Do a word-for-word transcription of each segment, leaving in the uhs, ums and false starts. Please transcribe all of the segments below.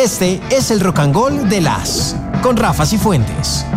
Este es el Rock and Roll de las con Rafa Cifuentes.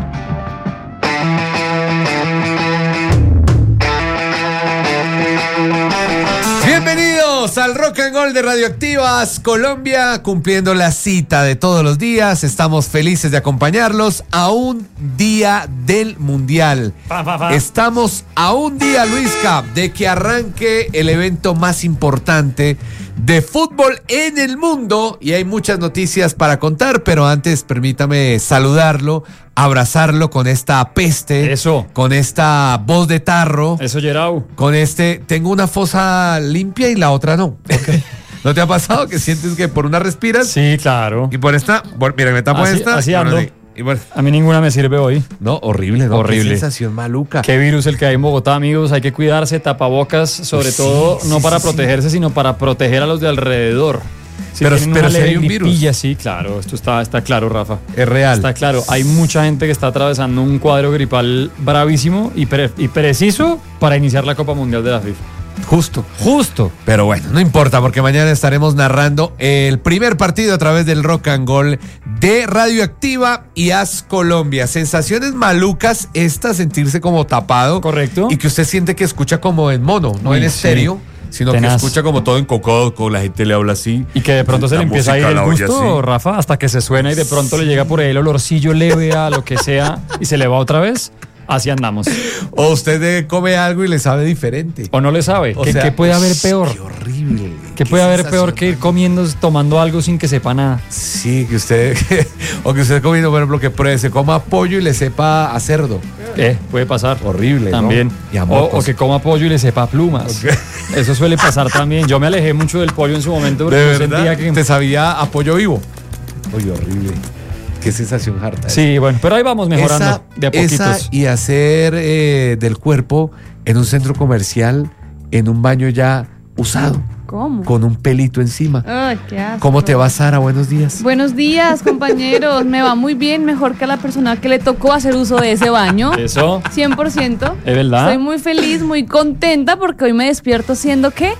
Bienvenidos al Rock and Roll de Radioactivas Colombia, cumpliendo la cita de todos los días. Estamos felices de acompañarlos a un día del Mundial. Pa, pa, pa. Estamos a un día, Luisca, de que arranque el evento más importante de fútbol en el mundo, y hay muchas noticias para contar, pero antes permítame saludarlo, abrazarlo con esta peste, Eso. con esta voz de tarro, Eso, Gerau. con este, tengo una fosa limpia y la otra no. Okay. ¿No te ha pasado que sientes que por una respiras? Sí, claro. Y por esta, por, mira, me tapo Así- esta. así y por- ando. y por- A mí ninguna me sirve hoy. no, horrible, ¿no? Horrible. Qué sensación maluca. Qué virus el que hay en Bogotá, amigos. Hay que cuidarse, tapabocas, sobre Sí, todo sí, no sí, para sí. protegerse, sino para proteger a los de alrededor. Si Pero- tienen pero una si hay leve un virus. gripilla, sí, claro. Esto está, está claro, Rafa. Es real. Está claro. Hay mucha gente que está atravesando un cuadro gripal bravísimo y, pre- y preciso para iniciar la Copa Mundial de la FIFA. Justo. Justo. Pero bueno, no importa, porque mañana estaremos narrando el primer partido a través del Rock and Roll de Radioactiva y As Colombia. Sensaciones malucas esta, sentirse como tapado. Correcto. Y que usted siente que escucha como en mono, no Uy, en sí. estéreo, sino Tenaz. que escucha como todo encocado, con la gente le habla así. Y que de pronto se La le empieza a ir música el la oye gusto, así. Rafa, hasta que se suena y de pronto le llega por ahí el olorcillo leve a lo que sea y se le va otra vez. Así andamos. O usted eh, come algo y le sabe diferente. O no le sabe. O ¿Qué, sea, qué puede haber ush, peor? Qué horrible. ¿Qué puede haber peor que ir comiendo, tomando algo sin que sepa nada? Sí, que usted, o que usted comiendo, por ejemplo, que pruebe, se coma pollo y le sepa a cerdo. Eh, puede pasar. Horrible, ¿no? También. Y a o, mocos. o que coma pollo y le sepa a plumas. Ok. Eso suele pasar también. Yo me alejé mucho del pollo en su momento porque De yo verdad, sentía que... te sabía a pollo vivo. Oye, horrible. Qué sensación harta. Sí, bueno, pero ahí vamos mejorando esa, de a poquitos. esa y hacer eh, del cuerpo en un centro comercial, en un baño ya usado, ¿Cómo? con un pelito encima. Ay, qué asco. ¿Cómo te va, Sara? Buenos días. Buenos días, compañeros. Me va muy bien, mejor que a la persona que le tocó hacer uso de ese baño. Eso, cien por ciento. es verdad. Estoy muy feliz, muy contenta porque hoy me despierto siendo ¿qué?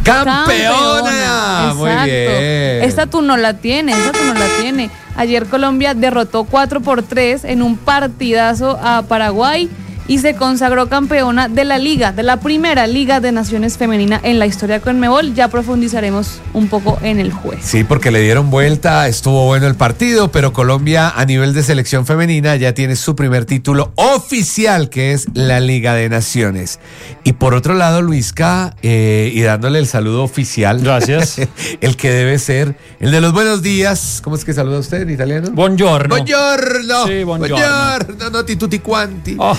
¡Campeona! Muy Exacto. bien. Esta tú no la tienes, esta tú no la tienes. Ayer Colombia derrotó cuatro por tres en un partidazo a Paraguay y se consagró campeona de la liga, de la primera liga de naciones femenina en la historia Conmebol. Ya profundizaremos un poco en el juez. Sí, porque le dieron vuelta, estuvo bueno el partido, pero Colombia a nivel de selección femenina ya tiene su primer título oficial, que es la Liga de Naciones. Y por otro lado, Luisca, eh, y dándole el saludo oficial. Gracias. El que debe ser, el de los buenos días. ¿Cómo es que saluda usted en italiano? Buongiorno. Buongiorno. Sí, buongiorno. Buongiorno, no ti tutti quanti. Oh,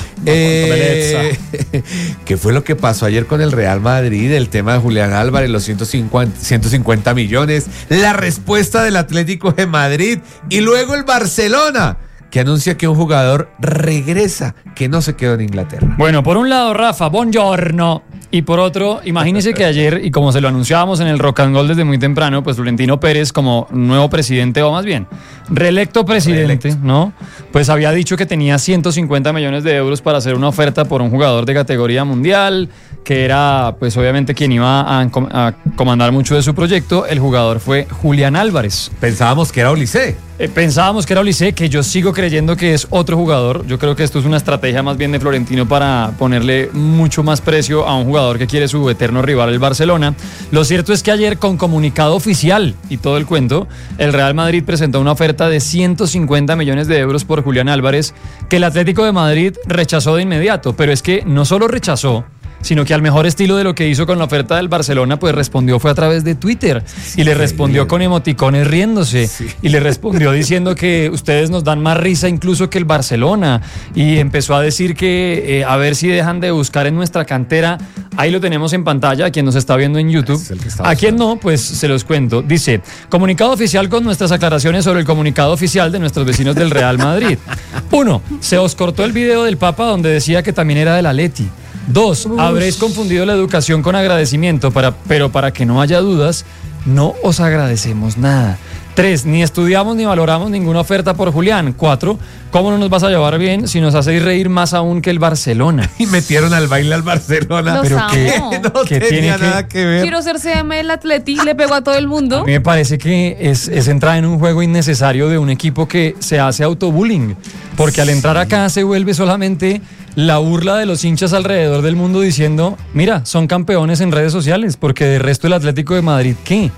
Eh, ¿Qué fue lo que pasó ayer con el Real Madrid? El tema de Julián Álvarez, los ciento cincuenta, ciento cincuenta millones, la respuesta del Atlético de Madrid y luego el Barcelona, que anuncia que un jugador regresa, que no se quedó en Inglaterra. Bueno, por un lado, Rafa, buongiorno. Y por otro, imagínese que ayer, y como se lo anunciábamos en el Rock and Roll desde muy temprano, pues Florentino Pérez, como nuevo presidente, o más bien, reelecto presidente, Reelecto. ¿no? Pues había dicho que tenía ciento cincuenta millones de euros para hacer una oferta por un jugador de categoría mundial, que era, pues obviamente, quien iba a, a comandar mucho de su proyecto. El jugador fue Julián Álvarez. Pensábamos que era Olise. Eh, pensábamos que era Olise, que yo sigo creyendo que es otro jugador. Yo creo que esto es una estrategia más bien de Florentino para ponerle mucho más precio a un jugador que quiere su eterno rival, el Barcelona. Lo cierto es que ayer, con comunicado oficial y todo el cuento, el Real Madrid presentó una oferta de ciento cincuenta millones de euros por Julián Álvarez, que el Atlético de Madrid rechazó de inmediato. Pero es que no solo rechazó, sino que al mejor estilo de lo que hizo con la oferta del Barcelona, pues respondió fue a través de Twitter. Y le respondió con emoticones riéndose. Sí. Y le respondió diciendo que ustedes nos dan más risa incluso que el Barcelona. Y empezó a decir que eh, a ver si dejan de buscar en nuestra cantera. Ahí lo tenemos en pantalla, a quien nos está viendo en YouTube. Es el que está A quien no, pues se los cuento. Dice, comunicado oficial con nuestras aclaraciones sobre el comunicado oficial de nuestros vecinos del Real Madrid. Uno, se os cortó el video del Papa donde decía que también era del Atleti. Dos, habréis confundido la educación con agradecimiento, para, pero para que no haya dudas, no os agradecemos nada. Tres, ni estudiamos ni valoramos ninguna oferta por Julián. Cuatro, ¿cómo no nos vas a llevar bien si nos hacéis reír más aún que el Barcelona? Y metieron al baile al Barcelona. Los pero amo. que no ¿Qué tenía tiene que- nada que ver. Quiero ser C M del Atleti, le pegó a todo el mundo. A mí me parece que es, es entrar en un juego innecesario de un equipo que se hace autobullying. Porque al entrar acá se vuelve solamente la burla de los hinchas alrededor del mundo diciendo, mira, son campeones en redes sociales, porque de resto el Atlético de Madrid, ¿qué?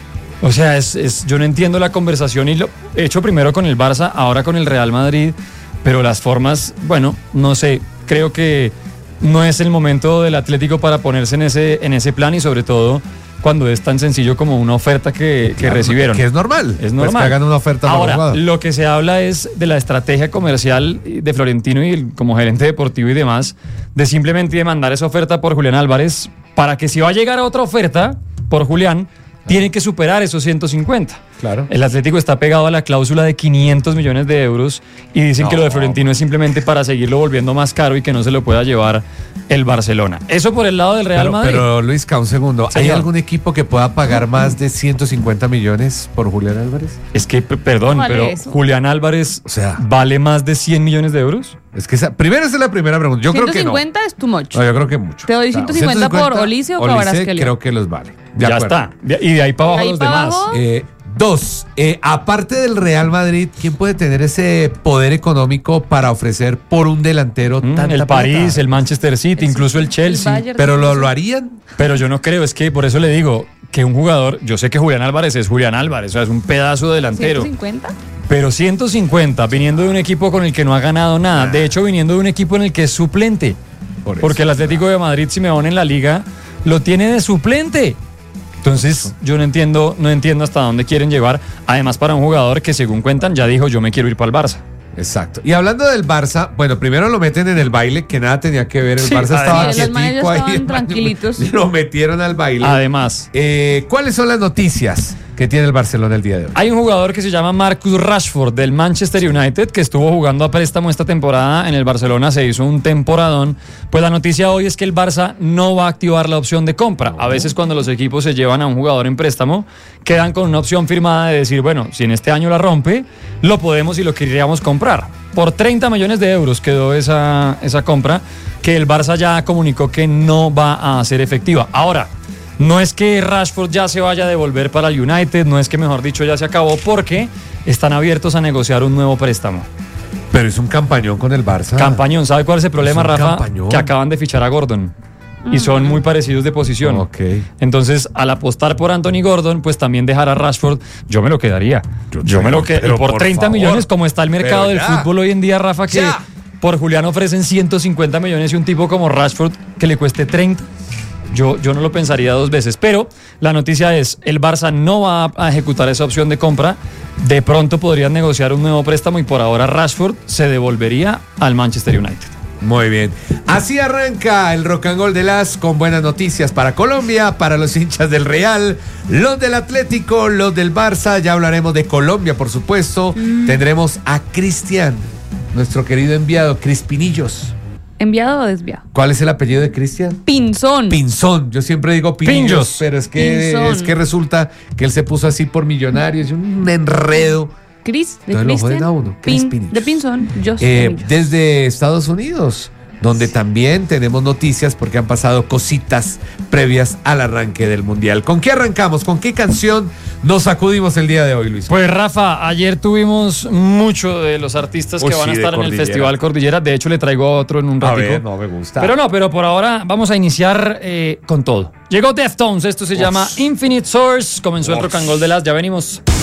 O sea, es, es, yo no entiendo la conversación y lo he hecho primero con el Barça, ahora con el Real Madrid, pero las formas, bueno, no sé, creo que no es el momento del Atlético para ponerse en ese, en ese plan y sobre todo cuando es tan sencillo como una oferta que, que Claro, recibieron. Que es normal. Es Pues normal. que hagan una oferta por Ahora, jugador. lo que se habla es de la estrategia comercial de Florentino y el- como gerente deportivo y demás, de simplemente demandar esa oferta por Julián Álvarez para que si va a llegar a otra oferta por Julián, tiene que superar esos ciento cincuenta. Claro. El Atlético está pegado a la cláusula de quinientos millones de euros y dicen No. que lo de Florentino es simplemente para seguirlo volviendo más caro y que no se lo pueda llevar el Barcelona. Eso por el lado del Real Pero, Madrid. pero Luis, un segundo. ¿Hay Señor. algún equipo que pueda pagar más de ciento cincuenta millones por Julián Álvarez? Es que, p- perdón, ¿Vale pero eso? Julián Álvarez O sea- vale más de cien millones de euros. Es que esa, primero esa es la primera pregunta. Yo creo que no. ciento cincuenta es too much. No, yo creo que mucho. Te doy ciento cincuenta por Olise o Kvaratskhelia. creo que los vale. De Ya acuerdo. está. De- Y de ahí para abajo Ahí los para demás. abajo. Eh, dos, eh, aparte del Real Madrid, ¿quién puede tener ese poder económico para ofrecer por un delantero Mm, tanta el París, plata? el Manchester City, El- incluso el Chelsea. Bayern. Pero lo, lo harían. Pero yo no creo, es que por eso le digo que un jugador, yo sé que Julián Álvarez es Julián Álvarez, o sea, es un pedazo de delantero. ¿ciento cincuenta? Pero ciento cincuenta viniendo de un equipo con el que no ha ganado nada. De hecho, viniendo de un equipo en el que es suplente. Por eso. Porque el Atlético de Madrid, Simeone en la liga, lo tiene de suplente. Entonces, yo no entiendo, no entiendo hasta dónde quieren llevar. Además, para un jugador que, según cuentan, ya dijo, yo me quiero ir para el Barça. Exacto. Y hablando del Barça, bueno, primero lo meten en el baile, que nada tenía que ver. El Sí, Barça estaba sí, los manes ya quietico ahí. estaban tranquilitos. Lo metieron al baile. Además, Eh, ¿Cuáles son las noticias que tiene el Barcelona el día de hoy? hay un jugador que se llama Marcus Rashford del Manchester United que estuvo jugando a préstamo esta temporada en el Barcelona, se hizo un temporadón. Pues la noticia hoy es que el Barça no va a activar la opción de compra. A veces cuando los equipos se llevan a un jugador en préstamo, quedan con una opción firmada de decir, bueno, si en este año la rompe, lo podemos y lo queríamos comprar. Por treinta millones de euros quedó esa, esa compra que el Barça ya comunicó que no va a ser efectiva. Ahora, no es que Rashford ya se vaya a devolver para el United, no es que, mejor dicho, ya se acabó, porque están abiertos a negociar un nuevo préstamo. Pero es un campañón con el Barça. Campañón, ¿sabe cuál es el problema, Es un Rafa? campañón. Que acaban de fichar a Gordon. Y son muy parecidos de posición. Ok. Entonces, al apostar por Anthony Gordon, pues también dejar a Rashford, yo me lo quedaría. Yo Yo, me lo pero quedaría. Por por treinta favor. millones, como está el mercado Pero del ya. fútbol hoy en día, Rafa, que Ya. por Julián ofrecen ciento cincuenta millones y un tipo como Rashford que le cueste treinta. Yo, yo no lo pensaría dos veces, pero la noticia es, el Barça no va a ejecutar esa opción de compra, de pronto podrían negociar un nuevo préstamo y por ahora Rashford se devolvería al Manchester United. Muy bien. Así arranca el Rock and Roll de las con buenas noticias para Colombia, para los hinchas del Real, los del Atlético, los del Barça. Ya hablaremos de Colombia, por supuesto. Tendremos a Cristian, nuestro querido enviado, Crispinillos. ¿Enviado o desviado? ¿Cuál es el apellido de Cristian? Pinzón. Pinzón. Yo siempre digo Pinillos, Pinillos. pero es que, Pinzón. es que resulta que él se puso así por Millonarios, un enredo. Cris, de Entonces lo joden Cristian. a uno, Cris Pin- Pinillos. de Pinzón. Yo Eh, desde Estados Unidos, donde también tenemos noticias porque han pasado cositas previas al arranque del Mundial. ¿Con qué arrancamos? ¿Con qué canción nos sacudimos el día de hoy, Luis? Pues Rafa, ayer tuvimos mucho de los artistas Uy, que van sí, a de estar en el Cordillera. Festival Cordillera. De hecho, le traigo otro en un A ratito. ver, no me gusta. Pero no, pero por ahora vamos a iniciar eh, con todo. Llegó Deftones, esto se llama Infinite Source. Comenzó el rock and roll de las, ya venimos.